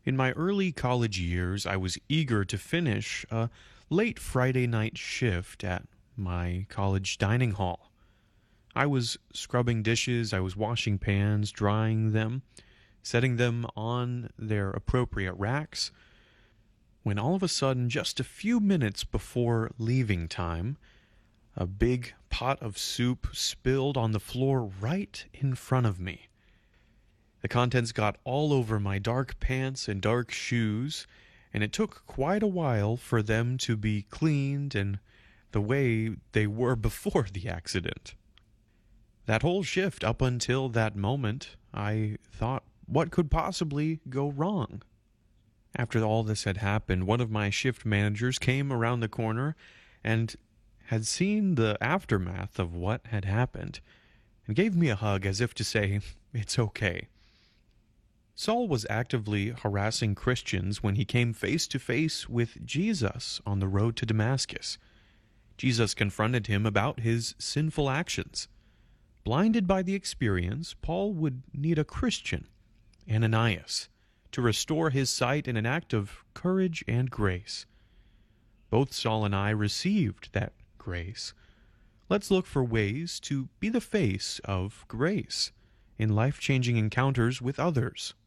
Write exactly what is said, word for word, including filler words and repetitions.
In my early college years, I was eager to finish a late Friday night shift at my college dining hall. I was scrubbing dishes, I was washing pans, drying them, setting them on their appropriate racks, when all of a sudden, just a few minutes before leaving time, a big pot of soup spilled on the floor right in front of me. The contents got all over my dark pants and dark shoes, and it took quite a while for them to be cleaned and the way they were before the accident. That whole shift up until that moment, I thought, what could possibly go wrong? After all this had happened, one of my shift managers came around the corner and had seen the aftermath of what had happened and gave me a hug as if to say, it's okay. Saul was actively harassing Christians when he came face to face with Jesus on the road to Damascus. Jesus confronted him about his sinful actions. Blinded by the experience, Paul would need a Christian, Ananias, to restore his sight in an act of courage and grace. Both Saul and I received that grace. Let's look for ways to be the face of grace in life-changing encounters with others.